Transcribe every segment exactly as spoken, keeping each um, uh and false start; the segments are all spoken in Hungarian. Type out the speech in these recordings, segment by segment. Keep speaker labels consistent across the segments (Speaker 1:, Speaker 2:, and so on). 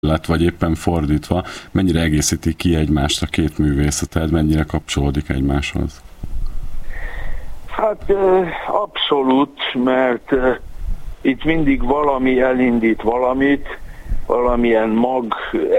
Speaker 1: lett, vagy éppen fordítva, mennyire egészíti ki egymást a két művészeted, mennyire kapcsolódik egymáshoz?
Speaker 2: Hát abszolút, mert itt mindig valami elindít valamit, valamilyen mag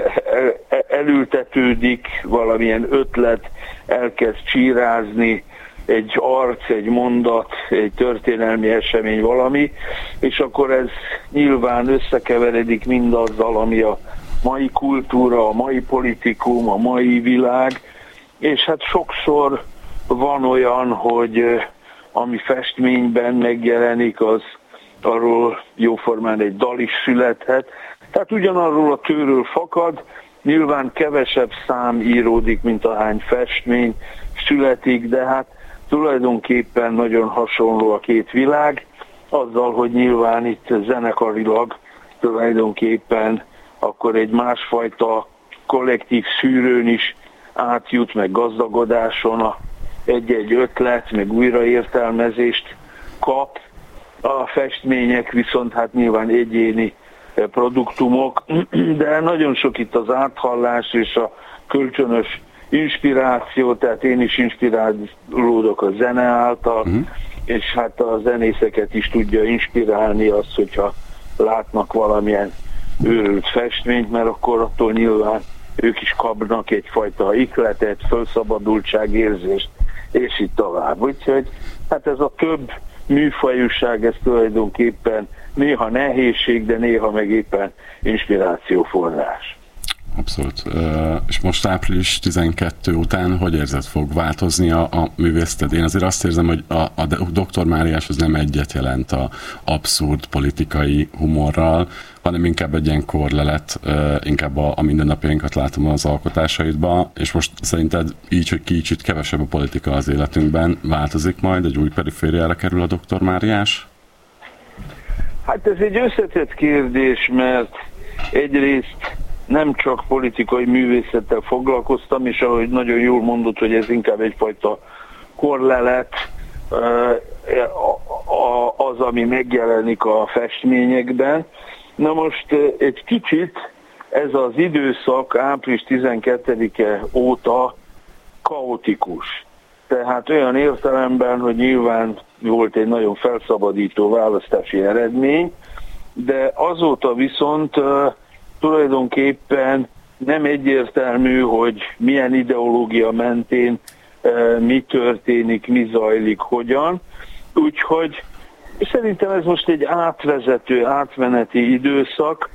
Speaker 2: elültetődik, valamilyen ötlet elkezd csírázni, egy arc, egy mondat, egy történelmi esemény valami, és akkor ez nyilván összekeveredik mindazzal, ami a mai kultúra, a mai politikum, a mai világ, és hát sokszor van olyan, hogy ami festményben megjelenik, az arról jóformán egy dal is születhet. Tehát ugyanarról a tőről fakad, nyilván kevesebb szám íródik, mint ahány festmény születik, de hát tulajdonképpen nagyon hasonló a két világ, azzal, hogy nyilván itt zenekarilag tulajdonképpen akkor egy másfajta kollektív szűrőn is átjut, meg gazdagodáson a egy-egy ötlet, meg újraértelmezést kap. A festmények viszont hát nyilván egyéni produktumok, de nagyon sok itt az áthallás és a kölcsönös inspiráció, tehát én is inspirálódok a zene által, uh-huh. és hát a zenészeket is tudja inspirálni az, hogyha látnak valamilyen őrült festményt, mert akkor attól nyilván ők is kapnak egyfajta ihletet, felszabadultságérzést, és így tovább. Úgyhogy hát ez a több műfajúság, ez tulajdonképpen néha nehézség, de néha meg éppen inspirációforrás.
Speaker 1: Abszolút. És most április tizenkettő után hogy érzed, fog változni a, a művészeted? Én azért azt érzem, hogy a, a doktor Máriás az nem egyet jelent a abszurd politikai humorral, hanem inkább egy ilyen korlelet, inkább a, a mindennapjainkat látom az alkotásaidban, és most szerinted így, hogy kicsit kevesebb a politika az életünkben, változik majd, egy új perifériára kerül a doktor Máriás?
Speaker 2: Hát ez egy összetett kérdés, mert egyrészt nem csak politikai művészettel foglalkoztam, és ahogy nagyon jól mondod, hogy ez inkább egyfajta korlelet, az, ami megjelenik a festményekben. Na most egy kicsit ez az időszak április tizenkettedike óta kaotikus. Tehát olyan értelemben, hogy nyilván volt egy nagyon felszabadító választási eredmény, de azóta viszont tulajdonképpen nem egyértelmű, hogy milyen ideológia mentén mi történik, mi zajlik, hogyan. Úgyhogy szerintem ez most egy átvezető, átmeneti időszak.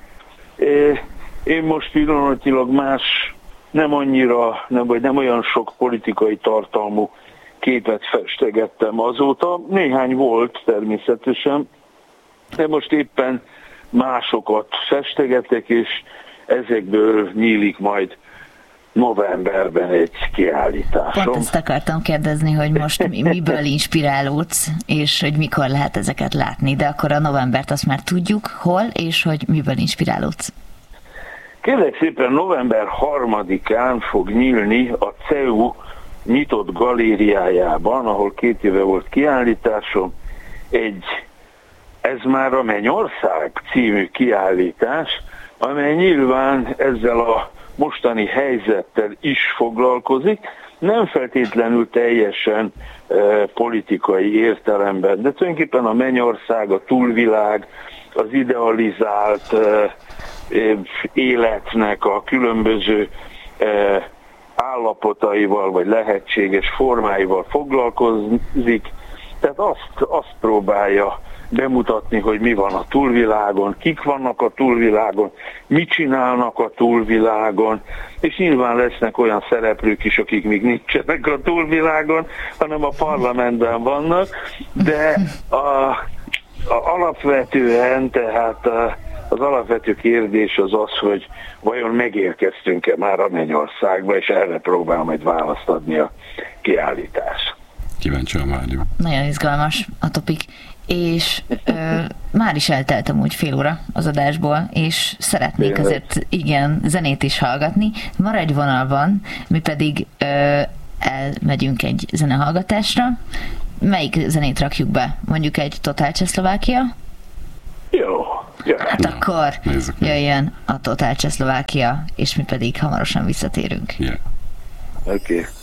Speaker 2: Én most pillanatilag más, nem annyira, nem, vagy nem olyan sok politikai tartalmú képet festegettem azóta. Néhány volt természetesen, de most éppen másokat festegetek, és ezekből nyílik majd novemberben egy kiállításom.
Speaker 3: Pont ezt akartam kérdezni, hogy most miből inspirálódsz, és hogy mikor lehet ezeket látni, de akkor a novembert azt már tudjuk, hol, és hogy miből inspirálódsz.
Speaker 2: Kérlek szépen, november harmadikán fog nyílni a cé e u nyitott galériájában, ahol két éve volt kiállításom, egy Ez már a Mennyország című kiállítás, amely nyilván ezzel a mostani helyzettel is foglalkozik, nem feltétlenül teljesen e, politikai értelemben, de tulajdonképpen a mennyország, a túlvilág, az idealizált e, életnek a különböző e, állapotaival, vagy lehetséges formáival foglalkozik, tehát azt, azt próbálja bemutatni, hogy mi van a túlvilágon, kik vannak a túlvilágon, mit csinálnak a túlvilágon, és nyilván lesznek olyan szereplők is, akik még nincsenek a túlvilágon, hanem a parlamentben vannak, de a, a alapvetően, tehát a, az alapvető kérdés az az, hogy vajon megérkeztünk-e már a Mennyországba, és erre próbál majd választ adni a kiállítás.
Speaker 1: Kíváncsian várjuk.
Speaker 3: Nagyon izgalmas a topik. És ö, már is eltelt amúgy fél óra az adásból, és szeretnék Tényleg. azért igen, zenét is hallgatni. Maradj vonalban, mi pedig ö, elmegyünk egy zenehallgatásra. Melyik zenét rakjuk be? Mondjuk egy Totál Csehszlovákia?
Speaker 2: Jó, Ja.
Speaker 3: Hát
Speaker 1: Na,
Speaker 3: akkor jöjjön a Total Csehszlovákia, és mi pedig hamarosan visszatérünk.
Speaker 1: Yeah.
Speaker 2: Oké. Okay.